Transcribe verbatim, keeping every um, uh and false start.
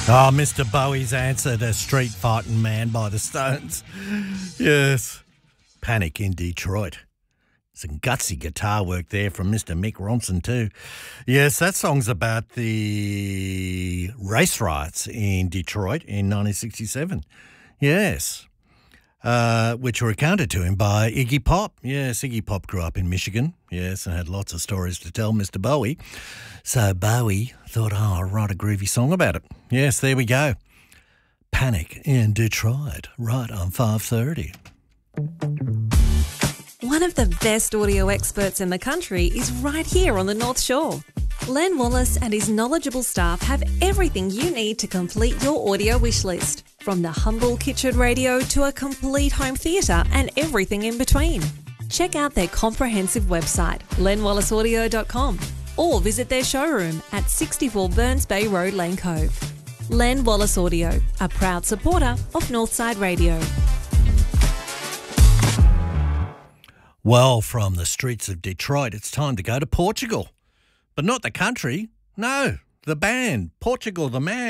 Oh, Mister Bowie's answer to Street Fighting Man by the Stones. Yes. Panic in Detroit. Some gutsy guitar work there from Mister Mick Ronson too. Yes, that song's about the race riots in Detroit in nineteen sixty-seven. Yes. Uh, which were recounted to him by Iggy Pop. Yes, Iggy Pop grew up in Michigan. Yes, and had lots of stories to tell Mister Bowie. So Bowie thought, oh, I'll write a groovy song about it. Yes, there we go. Panic in Detroit, right on five thirty. One of the best audio experts in the country is right here on the North Shore. Len Wallace and his knowledgeable staff have everything you need to complete your audio wish list, from the humble kitchen radio to a complete home theatre and everything in between. Check out their comprehensive website, len wallace audio dot com, or visit their showroom at sixty-four Burns Bay Road, Lane Cove. Len Wallace Audio, a proud supporter of Northside Radio. Well, from the streets of Detroit, it's time to go to Portugal. But not the country. No, the band, Portugal the Man.